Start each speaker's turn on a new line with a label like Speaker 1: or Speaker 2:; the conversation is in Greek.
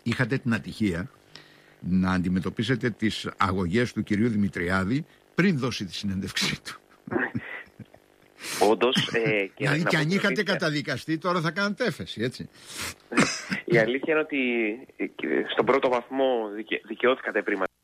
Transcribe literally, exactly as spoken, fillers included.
Speaker 1: είχατε την ατυχία να αντιμετωπίσετε τις αγωγές του κυρίου Δημητριάδη πριν δώσει τη συνέντευξή του.
Speaker 2: Όντως, ε, και
Speaker 1: δηλαδή και αν είχατε
Speaker 2: αλήθεια...
Speaker 1: καταδικαστεί, τώρα θα κάνετε έφεση, έτσι.
Speaker 2: Η αλήθεια είναι ότι στον πρώτο βαθμό δικαι... δικαιώθηκατε πριν.